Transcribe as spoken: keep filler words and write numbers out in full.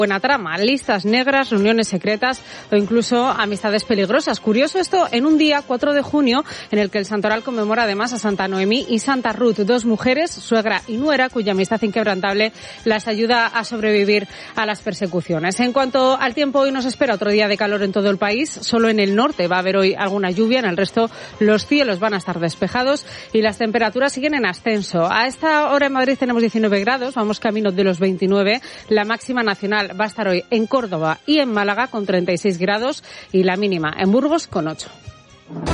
Buena trama, listas negras, reuniones secretas o incluso amistades peligrosas. Curioso esto en un día, cuatro de junio, en el que el santoral conmemora además a Santa Noemí y Santa Ruth, dos mujeres, suegra y nuera, cuya amistad inquebrantable las ayuda a sobrevivir a las persecuciones. En cuanto al tiempo, hoy nos espera otro día de calor en todo el país. Solo en el norte va a haber hoy alguna lluvia, en el resto los cielos van a estar despejados y las temperaturas siguen en ascenso. A esta hora en Madrid tenemos diecinueve grados, vamos camino de los veintinueve. La máxima nacional va a estar hoy en Córdoba y en Málaga con treinta y seis grados y la mínima en Burgos con ocho.